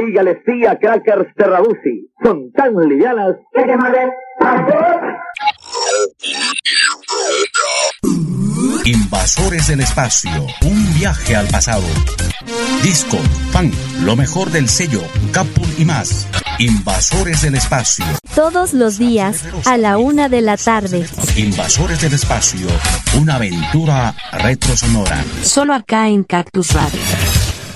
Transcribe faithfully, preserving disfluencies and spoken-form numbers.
y Alessia Crackers Terrabusi. Son tan livianas que te mueven. Invasores del Espacio, un viaje al pasado. Disco, funk, lo mejor del sello, Capul y más. Invasores del Espacio. Todos los días, a la una de la tarde. Invasores del Espacio, una aventura retrosonora. Solo acá en Cactus Radio.